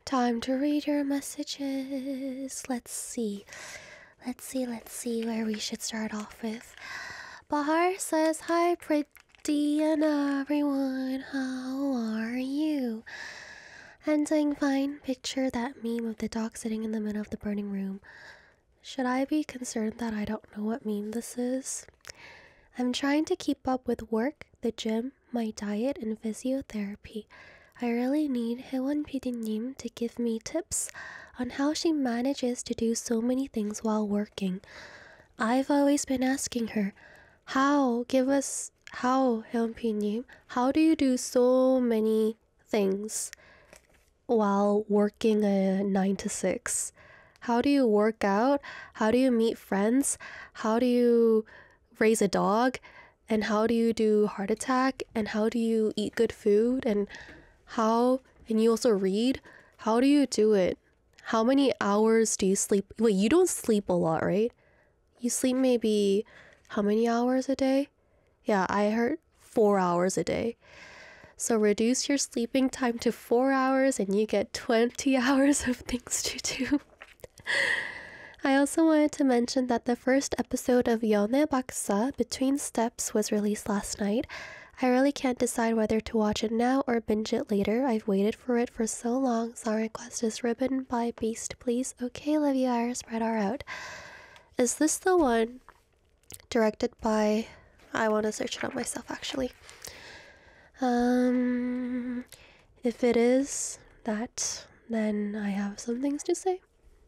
Time to read your messages. Let's see where we should start off with. Bahar says, "Hi, pretty and everyone. How are you?" I'm doing fine. Picture that meme of the dog sitting in the middle of the burning room. Should I be concerned that I don't know what meme this is? I'm trying to keep up with work, the gym, my diet, and physiotherapy. I really need Hewon PD님 to give me tips on how she manages to do so many things while working. I've always been asking her, how Hewon PD님, how do you do so many things while working a 9 to 6? How do you work out? How do you meet friends? How do you raise a dog? And how do you do heart attack? And how do you eat good food? And you also read? How do you do it? How many hours do you sleep? Wait, you don't sleep a lot, right? You sleep maybe how many hours a day? Yeah, I heard 4 hours a day. So reduce your sleeping time to 4 hours and you get 20 hours of things to do. I also wanted to mention that the first episode of 연애 박사 Between Steps was released last night. I really can't decide whether to watch it now or binge it later. I've waited for it for so long. Song request is Ribbon by Beast, please. Okay, Olivia Iris, spread our out. Is this the one directed by... I want to search it up myself, actually. If it is that, then I have some things to say.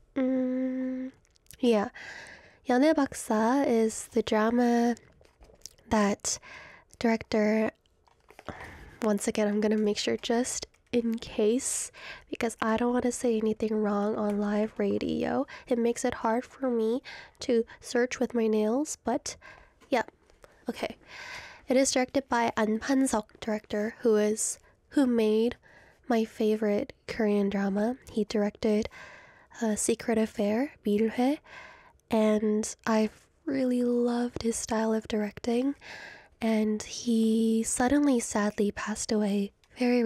Yeah. 연애 박사 is the drama that director... Once again, I'm gonna make sure just in case, because I don't want to say anything wrong on live radio. It makes it hard for me to search with my nails, but yeah. Okay. It is directed by An Pan-seok, director who made my favorite Korean drama. He directed Secret Affair, Bilhue, and I've really loved his style of directing. And he suddenly, sadly passed away very